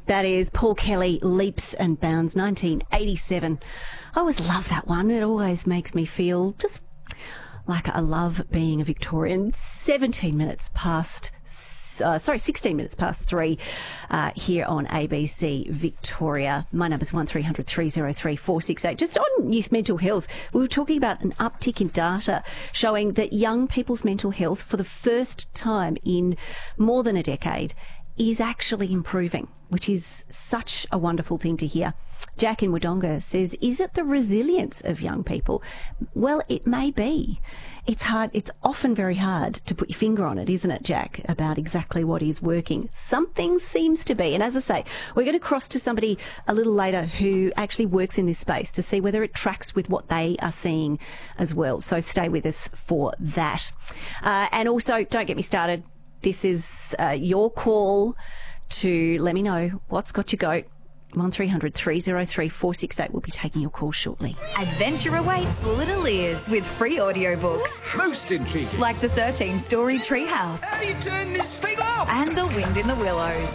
That is Paul Kelly, Leaps and Bounds, 1987. I always love that one. It always makes me feel just like I love being a Victorian. 16 minutes past 3 here on ABC Victoria. My number's 1300 303 468. Just on youth mental health, we were talking about an uptick in data showing that young people's mental health for the first time in more than a decade is actually improving, which is such a wonderful thing to hear. Jack in Wodonga says, is it the resilience of young people? Well, it may be. It's hard. It's often very hard to put your finger on it, isn't it, Jack, about exactly what is working. Something seems to be. And as I say, we're going to cross to somebody a little later who actually works in this space to see whether it tracks with what they are seeing as well. So stay with us for that. And also, don't get me started. This is your call to let me know what's got your goat. 1300 303 468. We'll be taking your call shortly. Adventure awaits little ears with free audiobooks. Most intriguing. Like the 13-story Treehouse. How do you turn this thing off? And The Wind in the Willows.